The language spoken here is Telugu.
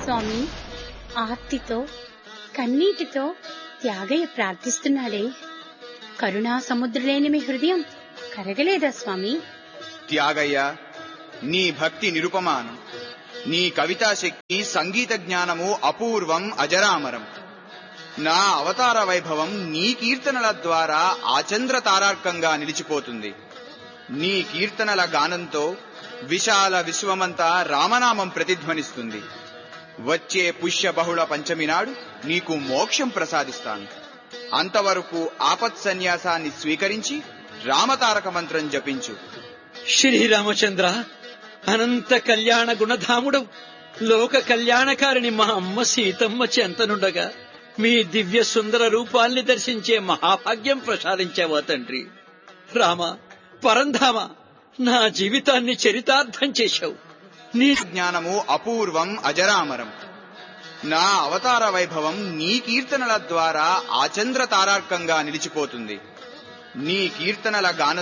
స్వామి ఆర్తితో కన్నీటితో త్యాగయ్య ప్రార్థిస్తున్నాడే, కరుణా సముద్రులేని మీ హృదయం కరగలేదా స్వామి? త్యాగయ్య, నీ భక్తి నిరుపమానం. నీ కవితా శక్తి, సంగీత జ్ఞానము అపూర్వం, అజరామరం. నా అవతార వైభవం నీ కీర్తనల ద్వారా ఆచంద్ర తారార్కంగా నిలిచిపోతుంది. నీ కీర్తనల గానంతో విశాల విశ్వమంతా రామనామం ప్రతిధ్వనిస్తుంది. వచ్చే పుష్య బహుళ పంచమి నాడు నీకు మోక్షం ప్రసాదిస్తాను. అంతవరకు ఆపత్ సన్యాసాన్ని స్వీకరించి రామతారక మంత్రం జపించు. శ్రీరామచంద్ర, అనంత కళ్యాణ గుణధాముడవు, లోక కళ్యాణకారిణి మా అమ్మ సీతమ్మ చెంతనుండగా మీ దివ్య సుందర రూపాల్ని దర్శించే మహాభాగ్యం ప్రసాదించావా తండ్రి. రామ, పరంధామ, నా జీవితాన్ని చరితార్థం చేశావు. నీ జ్ఞానము అపూర్వం, అజరామరం. నా అవతార వైభవం నీ కీర్తనల ద్వారా ఆచంద్ర తారార్కంగా నిలిచిపోతుంది. నీ కీర్తనల గానం